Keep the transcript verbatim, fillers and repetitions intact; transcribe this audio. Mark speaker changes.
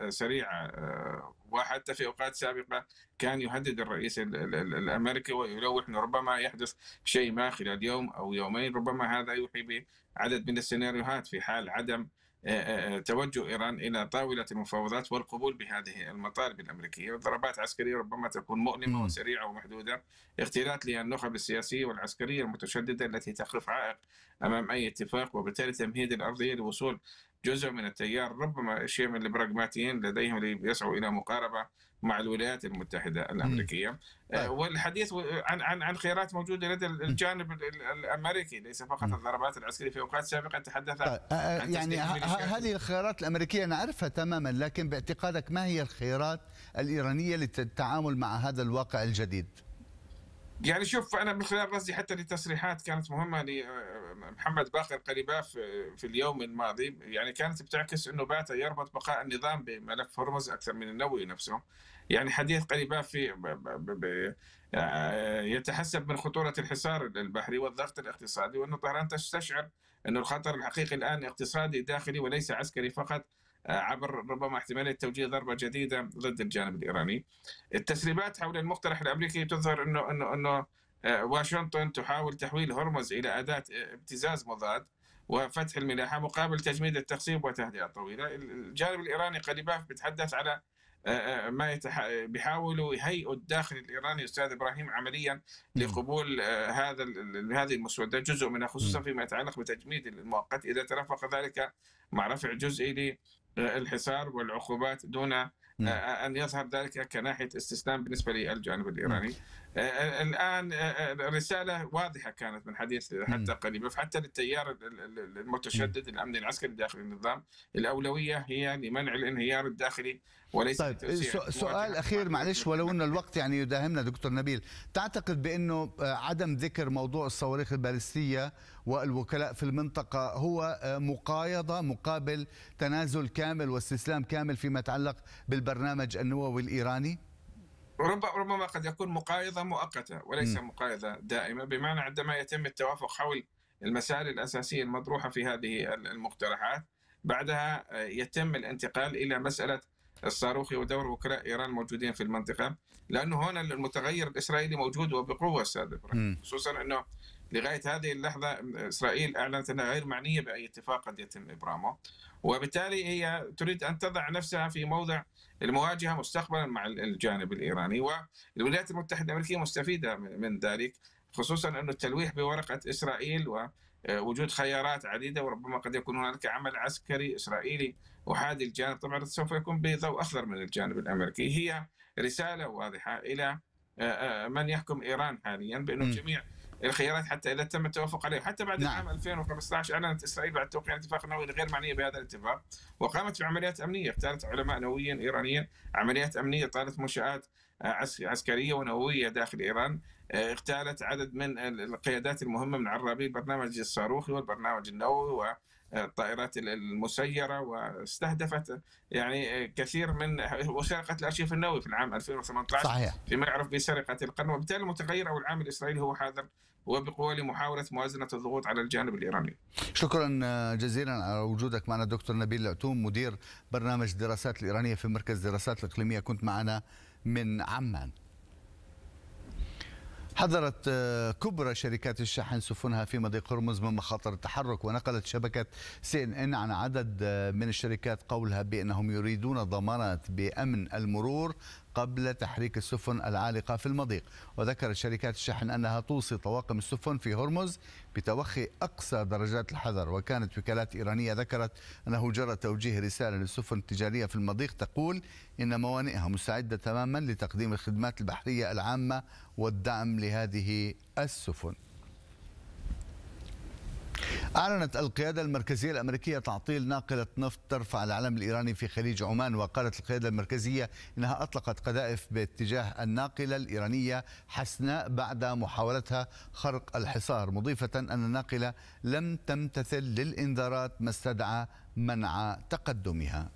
Speaker 1: سريعة، آه، وحتى في أوقات سابقة كان يهدد الرئيس ال- ال- ال- الأمريكي ويلوح أنه ربما يحدث شيء ما خلال يوم أو يومين، ربما هذا يوحي بعدد من السيناريوهات في حال عدم آه، آه، توجه إيران إلى طاولة المفاوضات والقبول بهذه المطالب الأمريكية. ضربات عسكرية ربما تكون مؤلمة
Speaker 2: مم.
Speaker 1: وسريعة ومحدودة، اختلاط للنخب السياسية والعسكرية المتشددة التي تقف عائق أمام أي اتفاق، وبالتالي تمهيد الأرضية لوصول جزء من التيار، ربما شيء من البراغماتيين لديهم اللي يسعوا إلى مقاربة مع الولايات المتحدة
Speaker 2: مم.
Speaker 1: الأمريكية. آه،
Speaker 2: طيب.
Speaker 1: والحديث عن عن عن خيارات موجودة لدى
Speaker 2: مم.
Speaker 1: الجانب ال- ال- الأمريكي، ليس فقط
Speaker 2: مم.
Speaker 1: الضربات العسكرية. في أوقات سابقة تحدث
Speaker 2: طيب. آه، آه،
Speaker 1: عن
Speaker 2: يعني
Speaker 1: تسليح
Speaker 2: ه-
Speaker 1: الميليشيات.
Speaker 2: ه- هذه الخيارات الأمريكية نعرفها تماما، لكن باعتقادك ما هي الخيارات الإيرانية للتعامل مع هذا الواقع الجديد؟
Speaker 1: يعني شوف، أنا من خلال رصدي حتى لتصريحات كانت مهمة لمحمد باقر قليباف في اليوم الماضي، يعني كانت بتعكس أنه بات يربط بقاء النظام بملف هرمز أكثر من النووي نفسه. يعني حديث قليباف في ب ب ب يتحسب من خطورة الحصار البحري والضغط الاقتصادي، وأنه طهران تستشعر أن الخطر الحقيقي الآن اقتصادي داخلي وليس عسكري فقط، عبر ربما احتمالية توجيه ضربة جديدة ضد الجانب الإيراني. التسريبات حول المقترح الأمريكي تظهر أنه أنه أنه آه، واشنطن تحاول تحويل هرمز إلى أداة آه، ابتزاز مضاد وفتح الملاحة مقابل تجميد التخصيب وتهدئة طويلة. الجانب الإيراني قريباف بيتحدث على آه، آه، ما يتح... بيحاولوا يهيئوا الداخل الإيراني أستاذ إبراهيم عمليا
Speaker 2: مم.
Speaker 1: لقبول آه، هذا ال- هذه المسودة، جزء منها خصوصا
Speaker 2: مم.
Speaker 1: فيما يتعلق بتجميد المؤقت، إذا ترافق ذلك مع رفع جزئي للحصار والعقوبات دون
Speaker 2: مم.
Speaker 1: أن يظهر ذلك كناحية استسلام بالنسبة للجانب
Speaker 2: مم.
Speaker 1: الإيراني. آه، الآن آه، الرسالة واضحة كانت من حديث حتى
Speaker 2: مم.
Speaker 1: قريبا، حتى للتيار ال- ال- ال-
Speaker 2: مم.
Speaker 1: المتشدد الأمني العسكري داخل النظام، الأولوية هي لمنع الانهيار الداخلي وليس
Speaker 2: طيب،
Speaker 1: لتوسيع
Speaker 2: سو- سؤال
Speaker 1: المواجهة
Speaker 2: أخير
Speaker 1: مع
Speaker 2: معلش،
Speaker 1: الولايات
Speaker 2: ولو أن
Speaker 1: المتحدة.
Speaker 2: الوقت يعني يداهمنا دكتور نبيل، تعتقد بأنه آه، عدم ذكر موضوع الصواريخ البالستية والوكلاء في المنطقة هو آه، مقايضة مقابل تنازل كامل واستسلام كامل فيما يتعلق بالبرنامج النووي الإيراني؟
Speaker 1: رب- ربما قد يكون مقايضة مؤقتة وليس
Speaker 2: مم.
Speaker 1: مقايضة دائمة، بمعنى عندما يتم التوافق حول المسائل الأساسية المطروحة في هذه المقترحات، بعدها يتم الانتقال إلى مسألة الصاروخ ودور وكلاء إيران الموجودين في المنطقة، لأنه هنا المتغير الإسرائيلي موجود وبقوة أستاذ إبراهيم،
Speaker 2: مم.
Speaker 1: خصوصا أنه لغاية هذه اللحظة إسرائيل أعلنت أنها غير معنية بأي اتفاق قد يتم إبرامه، وبالتالي هي تريد أن تضع نفسها في موضع المواجهة مستقبلا مع الجانب الإيراني، والولايات المتحدة الأمريكية مستفيدة من ذلك، خصوصا أن التلويح بورقة إسرائيل ووجود خيارات عديدة، وربما قد يكون هناك عمل عسكري إسرائيلي أحادي الجانب، طبعا سوف يكون بضوء أخضر من الجانب الأمريكي. هي رسالة واضحة إلى من يحكم إيران حاليا بأنه
Speaker 2: مم.
Speaker 1: جميع الخيارات حتى إذا تم التوافق عليه، حتى بعد
Speaker 2: نعم.
Speaker 1: العام ألفين وخمسة عشر أعلنت إسرائيل بعد توقيع الاتفاق النووي غير معنية بهذا الاتفاق، وقامت بعمليات أمنية، اختارت علماء نوويين إيرانيين، عمليات أمنية، طالت منشآت عسكرية ونووية داخل إيران، اغتالت عدد من القيادات المهمة من عرابي البرنامج الصاروخي والبرنامج النووي والطائرات المسيرة، واستهدفت يعني كثير من وسرقة الأرشيف النووي في العام ألفين وثمانية عشر
Speaker 2: صحيح.
Speaker 1: فيما يعرف بسرقة القرن. وبالتالي المتغير أو العامل الإسرائيلي هو حاضر وبقوة لمحاولة موازنة الضغوط على الجانب الإيراني.
Speaker 2: شكرا جزيلا على وجودك معنا دكتور نبيل العتوم، مدير برنامج الدراسات الإيرانية في مركز الدراسات الإقليمية، كنت معنا من عمان. حذرت كبرى شركات الشحن سفنها في مضيق هرمز من مخاطر التحرك، ونقلت شبكة سي إن إن عن عدد من الشركات قولها بأنهم يريدون ضمانات بأمن المرور قبل تحريك السفن العالقة في المضيق. وذكرت شركات الشحن أنها توصي طواقم السفن في هرمز بتوخي أقصى درجات الحذر. وكانت وكالات إيرانية ذكرت أنه جرى توجيه رسالة للسفن التجارية في المضيق تقول إن موانئها مستعدة تماما لتقديم الخدمات البحرية العامة والدعم لهذه السفن. أعلنت القيادة المركزية الأمريكية تعطيل ناقلة نفط ترفع العلم الإيراني في خليج عمان. وقالت القيادة المركزية إنها أطلقت قذائف باتجاه الناقلة الإيرانية حسناء بعد محاولتها خرق الحصار، مضيفة أن الناقلة لم تمتثل للإنذارات ما استدعى منع تقدمها.